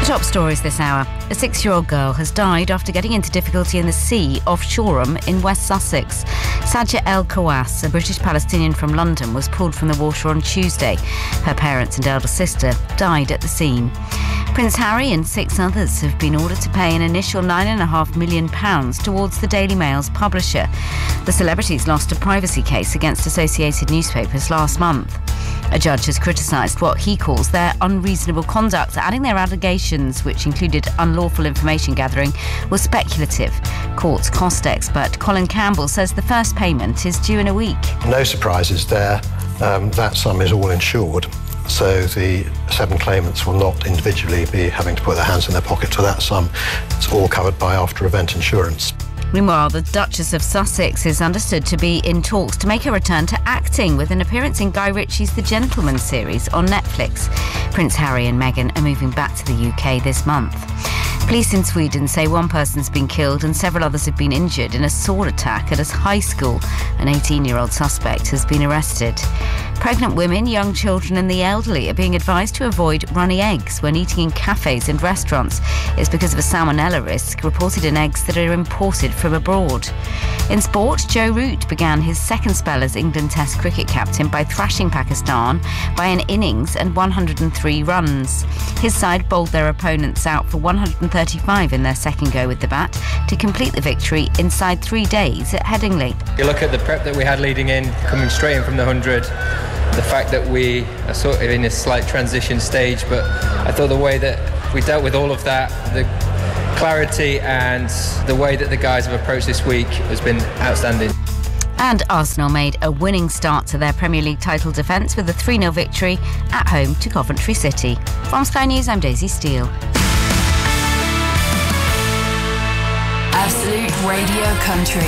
Top stories this hour. A 6-year-old girl has died after getting into difficulty in the sea off Shoreham in West Sussex. Sajid El Khawass, a British Palestinian from London, was pulled from the water on Tuesday. Her parents and elder sister died at the scene. Prince Harry and 6 others have been ordered to pay an initial £9.5 million towards the Daily Mail's publisher. The celebrities lost a privacy case against Associated Newspapers last month. A judge has criticised what he calls their unreasonable conduct, adding their allegations, which included unlawful information gathering, were speculative. Courts cost expert Colin Campbell says the first payment is due in a week. No surprises there. That sum is all insured, so the 7 claimants will not individually be having to put their hands in their pocket for that sum. It's all covered by after-event insurance. Meanwhile, the Duchess of Sussex is understood to be in talks to make a return to acting with an appearance in Guy Ritchie's The Gentleman series on Netflix. Prince Harry and Meghan are moving back to the UK this month. Police in Sweden say one person's been killed and several others have been injured in a sword attack at a high school. An 18-year-old suspect has been arrested. Pregnant women, young children and the elderly are being advised to avoid runny eggs when eating in cafes and restaurants. It's because of a salmonella risk reported in eggs that are imported from abroad. In sport, Joe Root began his second spell as England Test cricket captain by thrashing Pakistan by an innings and 103 runs. His side bowled their opponents out for 135 in their second go with the bat to complete the victory inside 3 days at Headingley. You look at the prep that we had leading in, coming straight in from the 100, the fact that we are sort of in a slight transition stage, but I thought the way that we dealt with all of that, the clarity and the way that the guys have approached this week has been outstanding. And Arsenal made a winning start to their Premier League title defence with a 3-0 victory at home to Coventry City. From Sky News, I'm Daisy Steele. Absolute Radio Country.